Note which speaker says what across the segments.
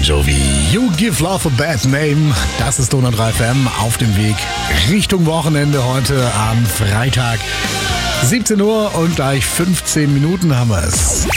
Speaker 1: Jovi. You give love a bad name. Das ist Donau 3 FM auf dem Weg Richtung Wochenende heute am Freitag. 17 Uhr und gleich 15 Minuten haben wir es.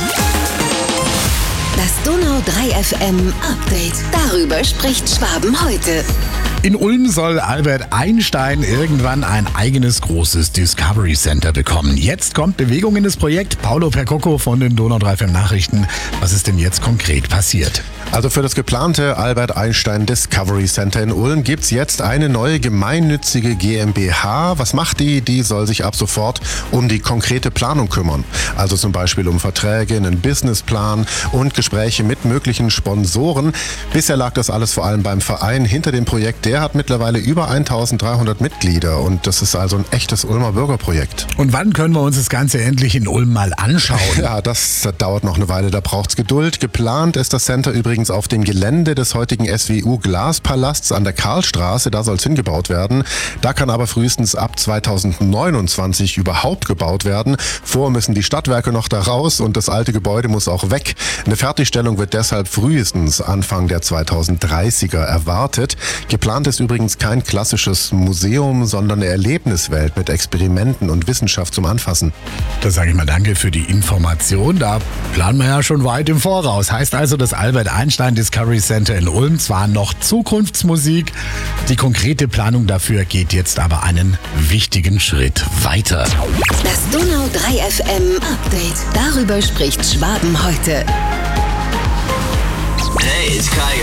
Speaker 2: Das Donau 3 FM Update. Darüber spricht Schwaben heute.
Speaker 1: In Ulm soll Albert Einstein irgendwann ein eigenes großes Discovery Center bekommen. Jetzt kommt Bewegung in das Projekt. Paolo Percocco von den Donau 3 FM Nachrichten. Was ist denn jetzt konkret passiert?
Speaker 3: Also für das geplante Albert Einstein Discovery Center in Ulm gibt's jetzt eine neue gemeinnützige GmbH. Was macht die? Die soll sich ab sofort um die konkrete Planung kümmern. Also zum Beispiel um Verträge, einen Businessplan und Gespräche mit möglichen Sponsoren. Bisher lag das alles vor allem beim Verein hinter dem Projekt. Der hat mittlerweile über 1300 Mitglieder und das ist also ein echtes Ulmer Bürgerprojekt.
Speaker 1: Und wann können wir uns das Ganze endlich in Ulm mal anschauen?
Speaker 3: Ja, das dauert noch eine Weile, da braucht's Geduld. Geplant ist das Center übrigens auf dem Gelände des heutigen SWU Glaspalasts an der Karlstraße. Da soll es hingebaut werden. Da kann aber frühestens ab 2029 überhaupt gebaut werden. Vor müssen die Stadtwerke noch da raus und das alte Gebäude muss auch weg. Eine Fertigstellung wird deshalb frühestens Anfang der 2030er erwartet. Geplant ist übrigens kein klassisches Museum, sondern eine Erlebniswelt mit Experimenten und Wissenschaft zum Anfassen.
Speaker 1: Da sage ich mal danke für die Information. Da planen wir ja schon weit im Voraus. Heißt also, das Albert Einstein Discovery Center in Ulm zwar noch Zukunftsmusik, die konkrete Planung dafür geht jetzt aber einen wichtigen Schritt weiter.
Speaker 2: Das Donau 3 FM Update. Darüber spricht Schwaben heute.
Speaker 4: Hey, it's Kaigo.